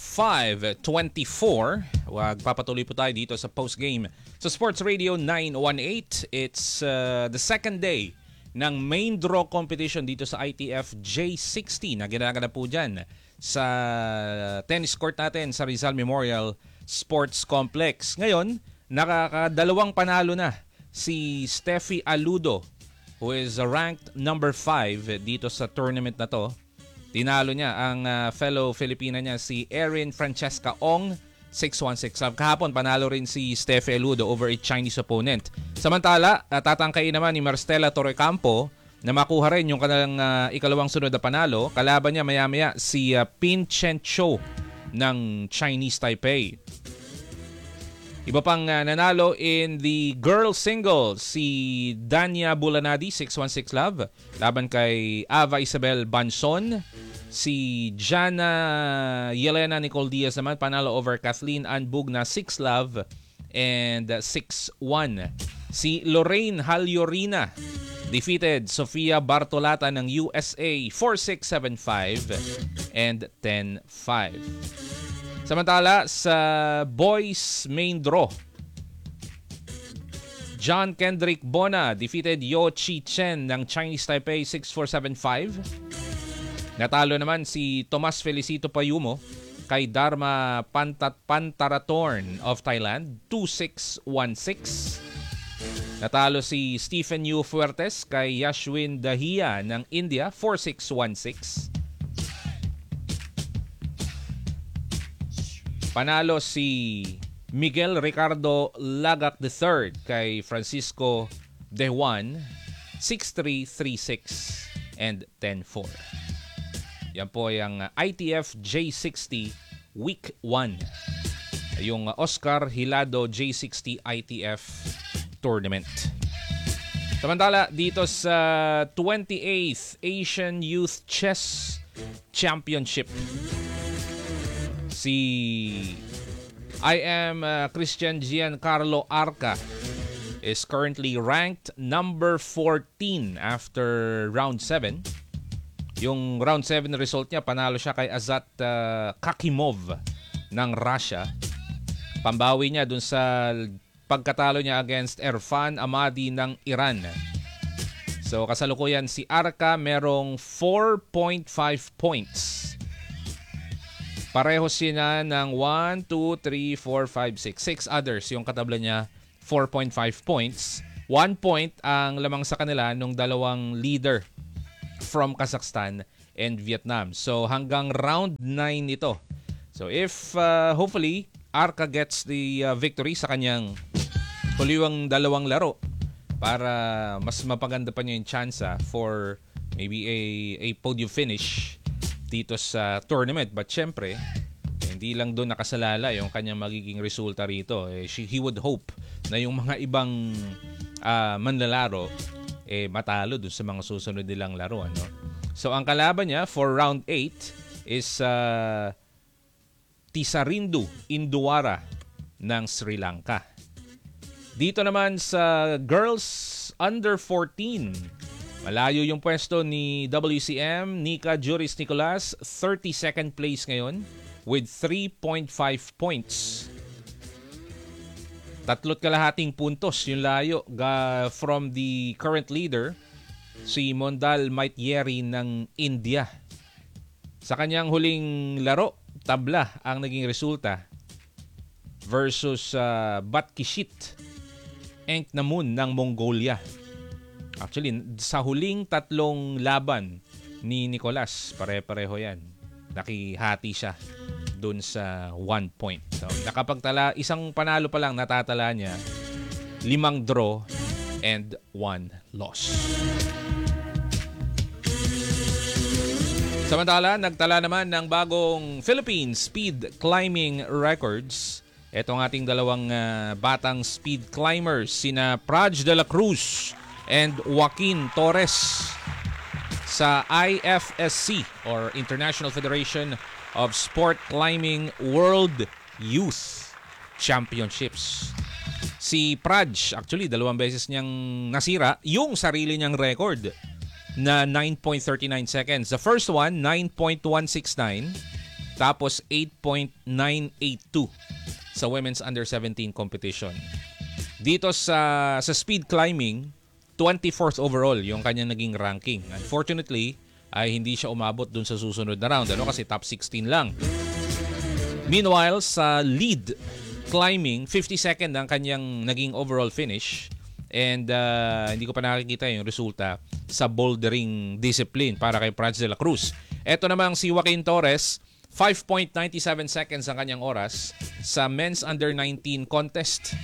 5:24. Papatuloy po tayo dito sa post-game sa Sports Radio 918. It's the second day ng main draw competition dito sa ITF J60 na ginaganap po dyan sa tennis court natin sa Rizal Memorial Sports Complex. Ngayon, nakakadalawang panalo na si Steffi Aludo, who is ranked number 5 dito sa tournament na to. Tinalo niya ang fellow Filipina niya si Erin Francesca Ong, 6-1-6 love. Kahapon, panalo rin si Steffi Aludo over a Chinese opponent. Samantala, tatangkain naman ni Marstela Torrecampo na makuha rin yung kanilang ikalawang sunod na panalo. Kalaban niya maya-maya si Pin Chen Cho ng Chinese Taipei. Iba pang nanalo in the girls singles, si Dania Bulanadi, 6-1-6 love. Laban kay Ava Isabel Banson. Si Jana Yelena Nicole Diaz naman panalo over Kathleen Ann Bugna, 6 love and 6-1. Si Lorraine Halyorina defeated Sofia Bartolata ng USA 4-6, 7-5 and 10-5. Samantala sa boys main draw, John Kendrick Bona defeated Yo Chi Chen ng Chinese Taipei 6-4, 7-5. Natalo naman si Tomas Felicito Payumo kay Dharma Pantaratorn of Thailand, 2-6, 1-6. Natalo si Stephen Yu Fuertes kay Yashwin Dahia ng India, 4-6, 1-6. Panalo si Miguel Ricardo Lagak III kay Francisco De Juan, 6-3, 3-6 and 10-4. Yan po yung ITF J60 Week 1. Yung Oscar Hilado J60 ITF Tournament. Samantala, dito sa 28th Asian Youth Chess Championship, si Christian Giancarlo Arca is currently ranked number 14 after round 7. Yung round 7 result niya, panalo siya kay Azat Kakimov ng Russia. Pambawi niya dun sa pagkatalo niya against Erfan Amadi ng Iran. So kasalukuyan si Arca merong 4.5 points. Pareho sila ng 1, 2, 3, 4, 5, 6. 6 others yung katabla niya, 4.5 points. 1 point ang lamang sa kanila nung dalawang leader from Kazakhstan and Vietnam. So hanggang round 9 ito. So if hopefully Arca gets the victory sa kanyang huliwang dalawang laro para mas mapaganda pa niya yung chance for maybe a podium finish dito sa tournament. But syempre, hindi lang doon nakasalala yung kanyang magiging resulta rito. He would hope na yung mga ibang manlalaro matalo doon sa mga susunod nilang laro. Ano? So ang kalaban niya for round 8 is Tisarindu Induara ng Sri Lanka. Dito naman sa girls under 14, malayo yung pwesto ni WCM Nika Juris Nicolas, 32nd place ngayon with 3.5 points. 3.5 puntos yung layo from the current leader, si Mondal Maitieri ng India. Sa kanyang huling laro, tabla ang naging resulta versus Batkishit Enknamun ng Mongolia. Actually, sa huling 3 laban ni Nicolas, pare-pareho yan. Nakihati siya dun sa 1 point. So, nakapagtala, isang panalo pa lang natatala niya, 5 draw and 1 loss. Samantala, nagtala naman ng bagong Philippine Speed Climbing Records. Ito ang ating dalawang batang speed climbers, sina Praj de la Cruz and Joaquin Torres sa IFSC or International Federation of Sport Climbing World Youth Championships. Si Praj, actually, 2 beses niyang nasira yung sarili niyang record na 9.39 seconds. The first one, 9.169. Tapos 8.982 sa women's under 17 competition. Dito sa speed climbing, 24th overall yung kanyang naging ranking. Unfortunately, ay hindi siya umabot dun sa susunod na round. Kasi top 16 lang. Meanwhile, sa lead climbing, 52nd ang kanyang naging overall finish. And hindi ko pa nakikita yung resulta sa bouldering discipline para kay Praj de la Cruz. Ito namang si Joaquin Torres, 5.97 seconds ang kanyang oras sa men's under 19 contest.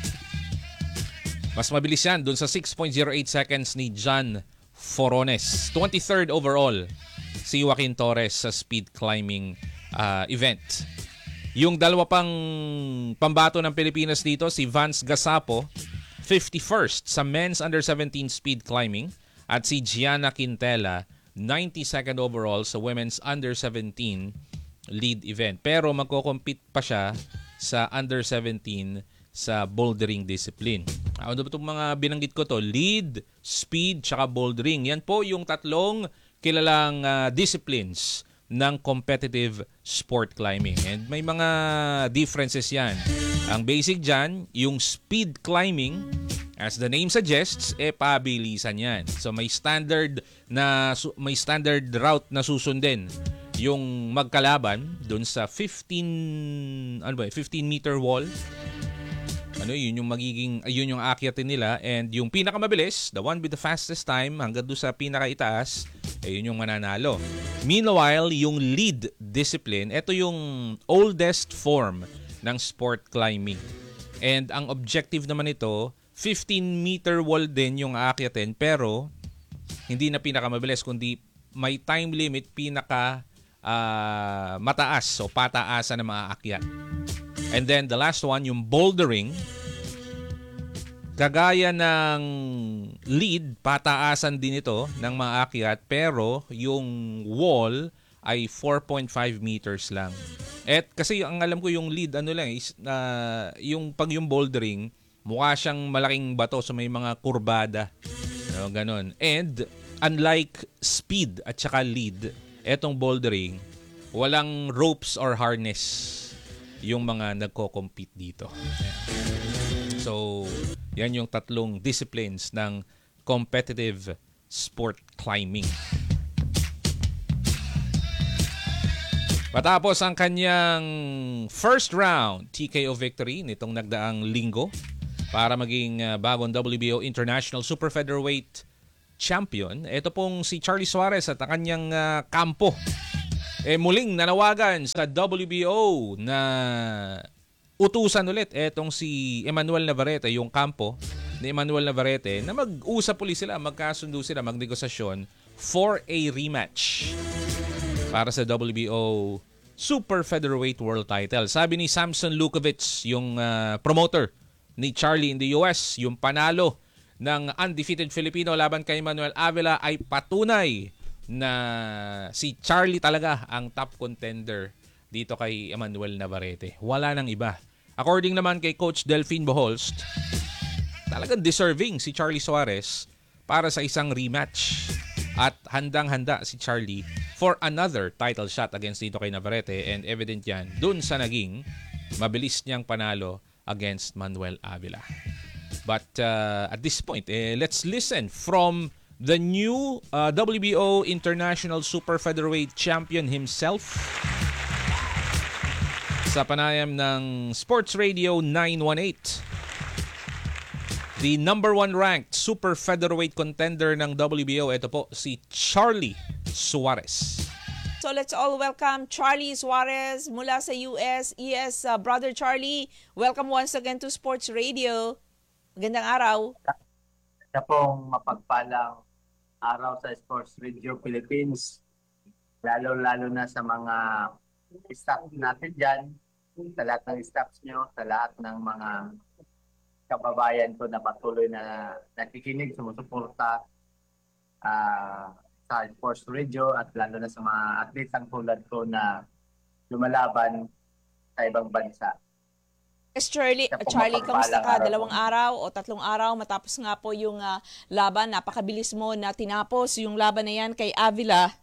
Mas mabilis yan dun sa 6.08 seconds ni John Forones. 23rd overall si Joaquin Torres sa speed climbing event. Yung dalawa pang pambato ng Pilipinas dito, si Vance Gasapo, 51st sa men's under 17 speed climbing, at si Gianna Quintela, 92nd overall sa women's under 17 lead event. Pero magko-compete pa siya sa under 17 sa bouldering discipline. Ano ba itong mga binanggit ko to? Lead, speed, tsaka bouldering. Yan po yung 3 kilalang disciplines ng competitive sport climbing. And may mga differences yan. Ang basic dyan, yung speed climbing, as the name suggests, pabilisan yan. So may standard route na susundin yung magkalaban dun sa 15 meter wall. Yun yung aakyatin nila, and yung pinakamabilis, the one with the fastest time hanggang doon sa pinakaitaas, yun yung mananalo. Meanwhile, yung lead discipline, ito yung oldest form ng sport climbing. And ang objective naman ito, 15 meter wall din yung aakyatin, pero hindi na pinakamabilis, kundi may time limit mataas o pataasan na maaakyat. And then the last one, yung bouldering, kagaya ng lead, pataasan din ito ng maakyat, pero yung wall ay 4.5 meters lang. At kasi ang alam ko yung lead, yung bouldering, mukha siyang malaking bato, so may mga kurbada. Ganon. And unlike speed at saka lead, etong bouldering, walang ropes or harness yung mga nagko-compete dito. So, yan yung 3 disciplines ng competitive sport climbing. Matapos ang kanyang first round TKO victory nitong nagdaang linggo para maging bagong WBO International Super Featherweight Champion, ito pong si Charlie Suarez at ang kanyang kampo muling nanawagan sa WBO na utusan ulit etong si Emmanuel Navarrete, yung kampo ni Emmanuel Navarrete, na mag-usap ulit sila, magkasundo sila, magnegosasyon for a rematch para sa WBO Super Featherweight World Title. Sabi ni Samson Lukovic, yung promoter ni Charlie in the US, yung panalo ng undefeated Filipino laban kay Manuel Avila ay patunay na si Charlie talaga ang top contender dito kay Emmanuel Navarrete. Wala nang iba. According naman kay Coach Delphine Boholst, talagang deserving si Charlie Suarez para sa isang rematch. At handang-handa si Charlie for another title shot against dito kay Navarrete, and evident yan dun sa naging mabilis niyang panalo against Manuel Avila. But at this point, let's listen from the new WBO International Super Featherweight Champion himself sa panayam ng Sports Radio 918. The number 1 ranked super featherweight contender ng WBO, ito po si Charlie Suarez. So let's all welcome Charlie Suarez mula sa US. Yes, Brother Charlie, welcome once again to Sports Radio. Magandang araw. Sa pong mapagpalang araw sa Sports Radio Philippines, lalo-lalo na sa mga staff natin dyan, sa lahat ng staffs nyo, sa lahat ng mga kababayan ko na patuloy na nakikinig, sumusuporta sa Sports Radio, at lalo na sa mga atletang tulad ko na lumalaban sa ibang bansa. Yes, Charlie, kamusta ka? 2 araw o 3 araw matapos nga po yung laban, napakabilis mo na tinapos yung laban na yan kay Avila.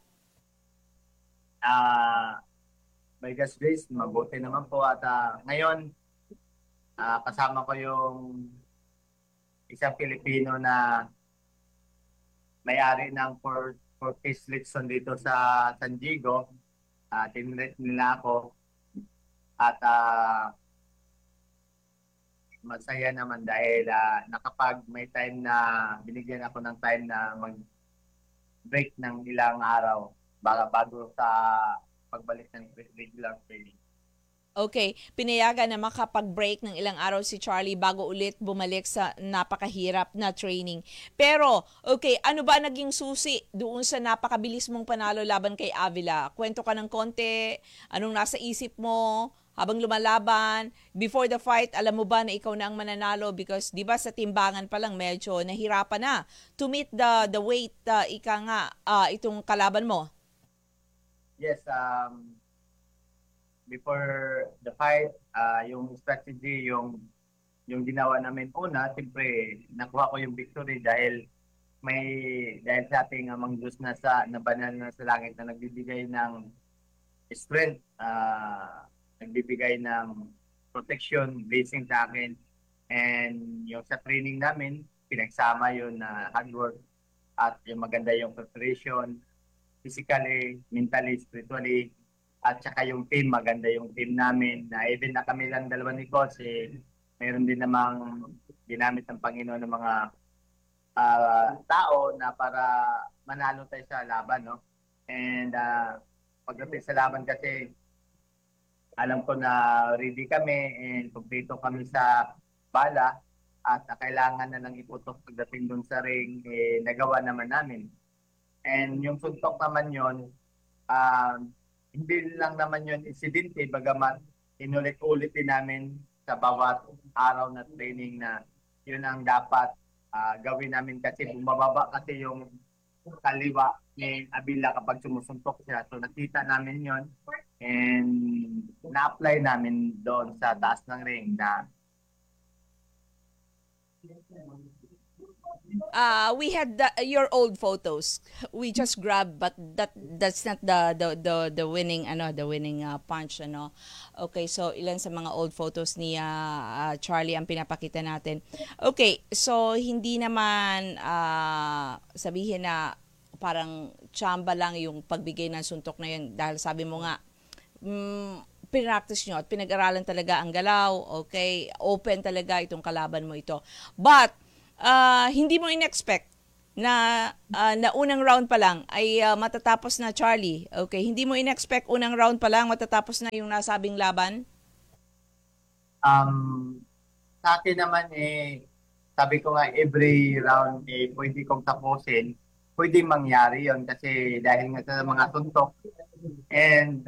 By God's grace, mabuti naman po, at ngayon kasama ko yung isang Pilipino na may-ari ng Fortis Litson dito sa San Diego. Tinrate nila ako, at masaya naman dahil nakapag may time na binigyan ako ng time na mag-break ng ilang araw bago sa pagbalik ng regular training. Okay, pinayagan na makapag-break ng ilang araw si Charlie bago ulit bumalik sa napakahirap na training. Pero, okay, ano ba naging susi doon sa napakabilis mong panalo laban kay Avila? Kwento ka ng konti, anong nasa isip mo habang lumalaban? Before the fight, alam mo ba na ikaw na ang mananalo? Because, di ba, sa timbangan pa lang medyo nahirapan na to meet the weight, itong kalaban mo? Yes, before the fight, yung strategy, yung ginawa namin una, siyempre nakuha ko yung victory dahil sa ating amang Diyos na banal na sa langit na nagbibigay ng strength, nagbibigay ng protection, blessing sa akin. And yung sa training namin, pinagsama yun na hard work at yung maganda yung preparation, physically, mentally, spiritually, at saka yung team, maganda yung team namin, na even na kami lang dalawa ni Coach, mayroon din namang ginamit ng Panginoon ng mga tao na para manalo tayo sa laban, no? And pagdating sa laban kasi, alam ko na ready kami and kumpleto kami sa bala, at kailangan na lang iputok pagdating dun sa ring, nagawa naman namin. And yung suntok naman yun, hindi lang naman yun insidente, bagamat inulit-ulit din namin sa bawat araw na training na yun ang dapat gawin namin, kasi bumababa kasi yung kaliwa ni Avila kapag sumusuntok siya. So nakita namin yun and na-apply namin doon sa taas ng ring na We had your old photos. We just grabbed, but that's not the winning punch Okay, so ilan sa mga old photos ni Charlie ang pinapakita natin. Okay, so hindi naman sabihin na parang tsamba lang yung pagbigay ng suntok na yun dahil sabi mo nga pinractice nyo at pinag-aralan talaga ang galaw. Okay, open talaga itong kalaban mo ito. But hindi mo in-expect na unang round pa lang ay matatapos na, Charlie. Okay, hindi mo in-expect unang round pa lang matatapos na yung nasabing laban? Sa akin naman sabi ko nga every round pwede kong tapusin. Pwedeng mangyari yon kasi dahil nga sa mga suntok. And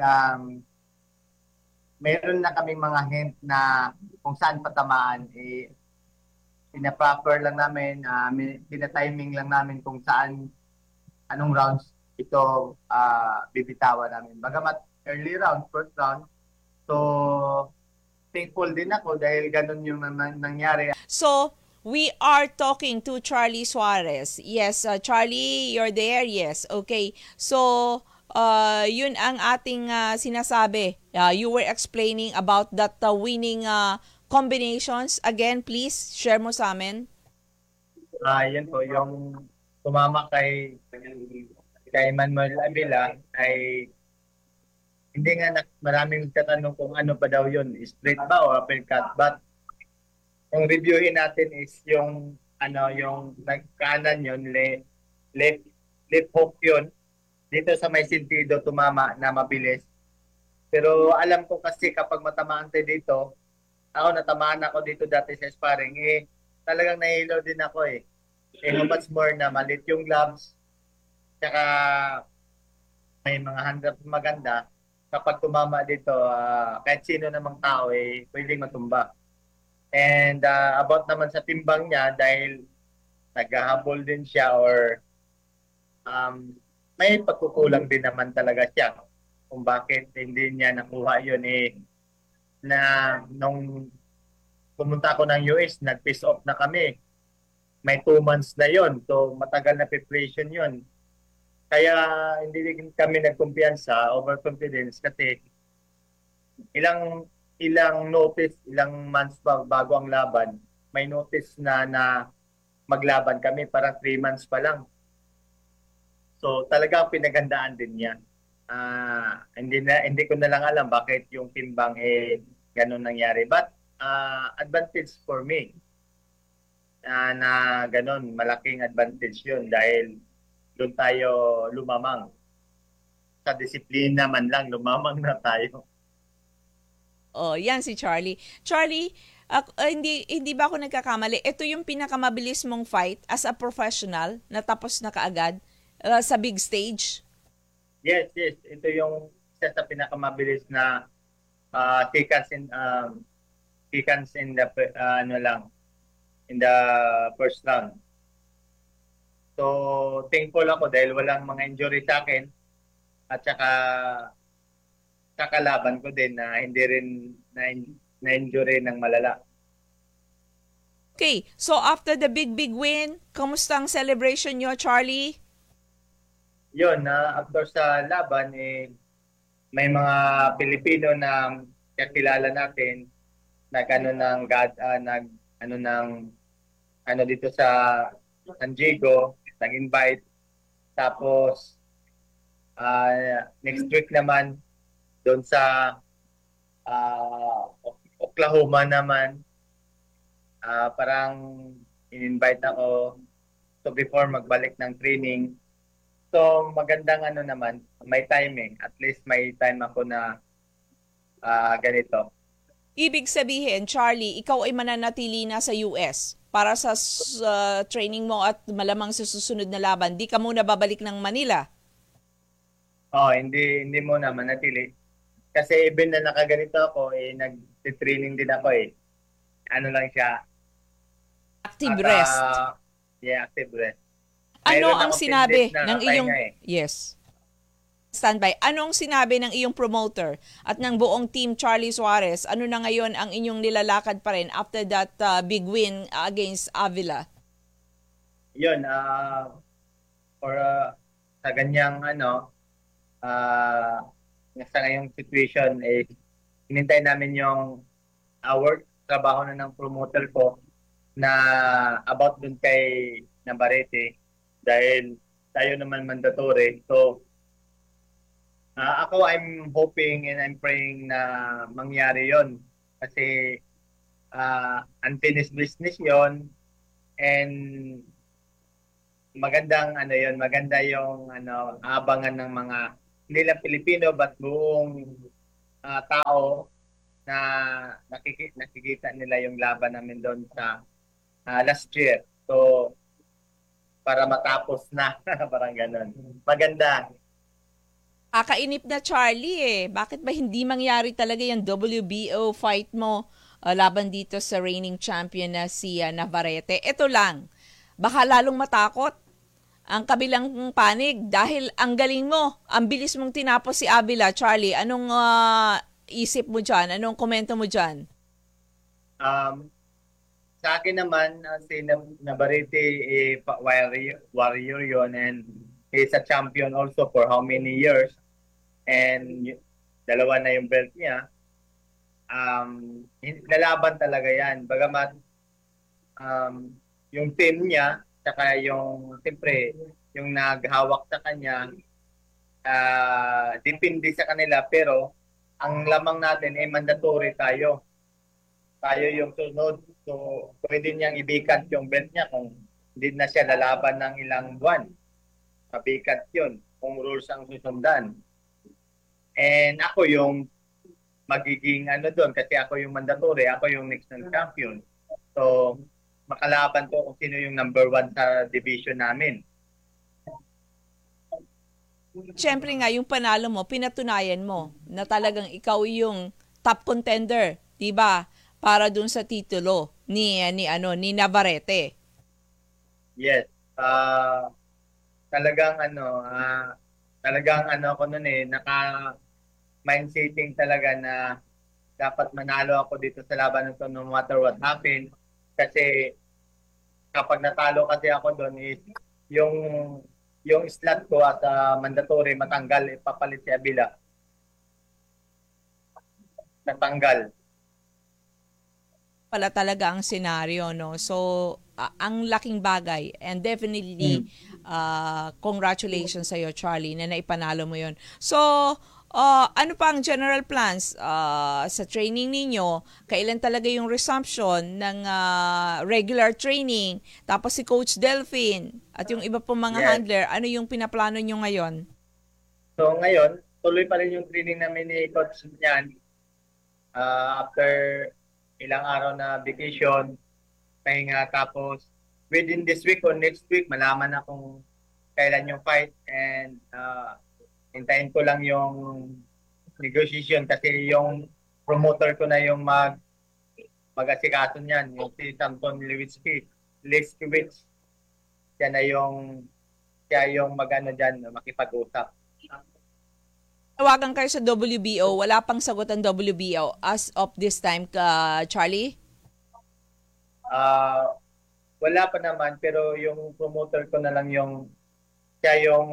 meron na kaming mga hint na kung saan patamaan pina-proper lang namin, pina-timing lang namin kung saan, anong rounds ito bibitawan namin. Bagamat early round, first round, so thankful din ako dahil ganun yung nangyari. So, we are talking to Charlie Suarez. Yes, Charlie, you're there? Yes, okay. So, yun ang ating sinasabi. You were explaining about that winning combinations. Again, please, share mo sa amin. Yan po, yung tumama kay Manuel Avila ay hindi nga maraming tatanong kung ano pa daw yun, straight ba o uppercut. But kung reviewin natin is yung yung kanan yun, left hook yun. Dito sa may sentido tumama na mabilis. Pero alam ko kasi kapag matamaan tayo dito, ako natamaan ako dito dati sa sparring, talagang nahilo din ako how much more na malit yung gloves, tsaka may mga handap maganda, kapag tumama dito, kahit sino namang tao pwedeng matumba. And about naman sa timbang niya, dahil naghahabol din siya or may pagkukulang din naman talaga siya kung bakit hindi niya nakuha yun na nung pumunta ako ng US, nag-piece off na kami. May 2 months na yon, so matagal na preparation yon. Kaya hindi kami nagkumpiyansa, overconfidence kasi ilang notice, ilang months bago ang laban, may notice na maglaban kami, parang 3 months pa lang. So talaga pinagandaan din niya. Hindi ko na lang alam bakit yung timbang ganun nangyari. But advantage for me na ganun, malaking advantage yun dahil doon tayo lumamang. Sa disiplina man lang, lumamang na tayo. Oh, yan si Charlie. Charlie, hindi ba ako nagkakamali? Ito yung pinakamabilis mong fight as a professional na tapos na kaagad sa big stage? Yes. Ito yung isa sa pinakamabilis na seconds in the in the first round. So thankful ako dahil walang mga injury sa akin at saka kakalaban ko din na hindi rin na-injury ng malala. Okay, so after the big win, kamusta ang celebration nyo, Charlie? Yun, after sa laban, may mga Pilipino na kakilala natin dito sa San Diego, nag-invite. Tapos next week naman doon sa Oklahoma naman, parang in-invite ako before magbalik ng training. So magandang naman, may timing. At least may time ako na ganito. Ibig sabihin, Charlie, ikaw ay mananatili na sa US para sa training mo at malamang sa susunod na laban. Di ka muna babalik ng Manila. Hindi muna manatili. Kasi even na nakaganito ako, nag-training din ako Ano lang siya? Active rest. Yeah, active rest. Ano ang sinabi ng iyong... Yes. Standby. Anong sinabi ng iyong promoter at ng buong team Charlie Suarez? Ano na ngayon ang inyong nilalakad pa rin after that big win against Avila? yun, for sa ganyang sa ngayong situation, hinintay namin yung work, trabaho na ng promoter ko na about dun kay Navarrete dahil tayo naman mandatory. So, ako, I'm hoping and I'm praying na mangyari yon kasi unfinished business yon and magandang maganda yung abangan ng mga hindi lang Pilipino but buong tao na nakikita nila yung laban namin doon sa last year. So, para matapos na, parang ganun. Maganda. Kakainip na Charlie Bakit ba hindi mangyari talaga yung WBO fight mo laban dito sa reigning champion na si Navarrete? Ito lang, baka lalong matakot ang kabilang panig dahil ang galing mo, ang bilis mong tinapos si Avila. Charlie, anong isip mo dyan? Anong komento mo dyan? Sa akin naman, si Navarrete warrior yon and he's a champion also for how many years and dalawa na yung belt niya. Lalaban talaga yan. Bagamat yung team niya saka yung siyempre yung naghawak sa kanya depende sa kanila pero ang lamang natin ay mandatory tayo yung sunod. So, pwede niyang ibikat yung belt niya kung hindi na siya lalaban ng ilang buwan. Pabikat yun kung rules ang susundan. And ako yung magiging doon kasi ako yung mandatory, ako yung next ng champion. So, makalaban ko kung sino yung number 1 sa division namin. Siyempre nga, yung panalo mo, pinatunayan mo na talagang ikaw yung top contender, 'di ba? Para dun sa titulo ni Navarrete. Yes. Talagang ako noon naka mindsetting talaga na dapat manalo ako dito sa laban nito no matter what happen kasi kapag natalo kasi ako doon is yung slot ko at mandatory matanggal ipapalit si Avila. Natanggal Pala talaga ang senaryo, no? So, ang laking bagay and definitely congratulations sa iyo, Charlie, na naipanalo mo yon. So, ano pa ang general plans sa training ninyo? Kailan talaga yung resumption ng regular training? Tapos si Coach Delphine at yung iba pong mga handler, ano yung pinaplano nyo ngayon? So ngayon, tuloy pa rin yung training namin ni Coach niyan. After ilang araw na vacation, pahinga, tapos within this week or next week, malaman na kung kailan yung fight and hintayin ko lang yung negotiation kasi yung promoter ko na yung mag-asikaso niyan, yung si Samson Lewitzkiewicz. Siya yung dyan, makipag-usap. Tawagan kayo sa WBO, wala pang sagot ang WBO as of this time, Charlie? Wala pa naman, pero yung promoter ko na lang siya yung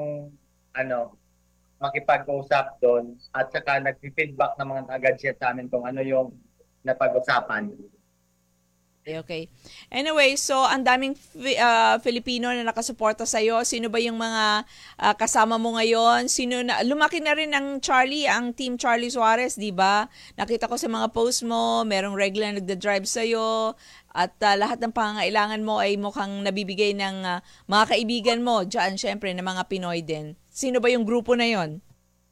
makipag-usap doon at saka nag-feedback naman agad siya sa amin kung ano yung napag-usapan. Okay. Anyway, so ang daming Filipino na nakasuporta sa iyo. Sino ba yung mga kasama mo ngayon? Lumaki na rin ang Team Charlie Suarez, 'di ba? Nakita ko sa mga post mo, merong regular nagda-drive sa iyo at lahat ng pangangailangan mo ay mukhang nabibigay ng mga kaibigan mo. Diyan syempre ng mga Pinoy din. Sino ba yung grupo na 'yon?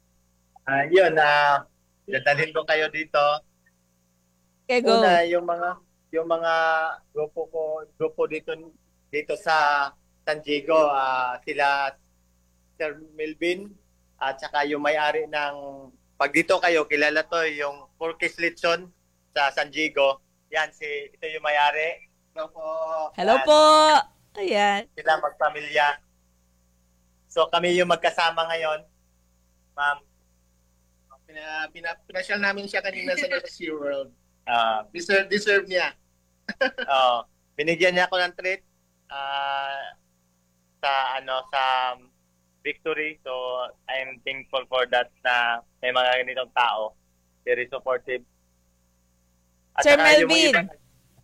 Dadalhin ko kayo dito. Okay, go. Una, yung mga grupo dito sa San Diego, sila Sir Melvin at saka yung may-ari ng pag dito kayo kilala to yung Porky's Lechon sa San Diego. Yan ito yung may-ari. Hello po. Ayan. Sila magpamilya. So kami yung magkasama ngayon. Ma'am, pinasyal namin siya kanina sa SeaWorld. Deserve niya. Binigyan niya ako ng treat. sa victory. So I'm thankful for that na may mga ganitong tao, very supportive. At Sir saka yung Melvin. iba-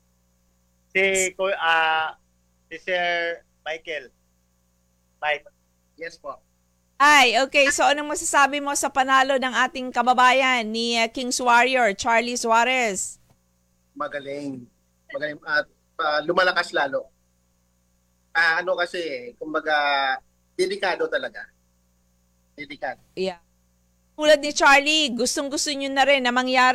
si Sir Michael. Mike. Yes po. Ay, okay. So anong masasabi mo sa panalo ng ating kababayan ni King's Warrior, Charlie Suarez? Magaling. Magaling at lumalakas lalo. Ano kasi, kumbaga, delikado talaga. Delikado. Yeah. Tulad ni Charlie, gustong-gusto nyo na rin na mangyari